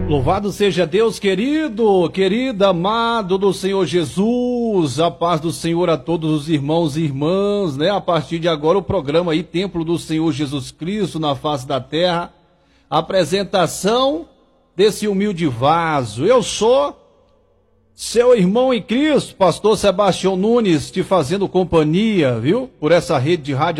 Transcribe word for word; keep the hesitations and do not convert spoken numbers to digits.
Louvado seja Deus, querido, querida, amado do Senhor Jesus, a paz do Senhor a todos os irmãos e irmãs, né? A partir de agora o programa aí, Templo do Senhor Jesus Cristo na face da terra, apresentação desse humilde vaso. Eu sou seu irmão em Cristo, pastor Sebastião Nunes, te fazendo companhia, viu? Por essa rede de rádio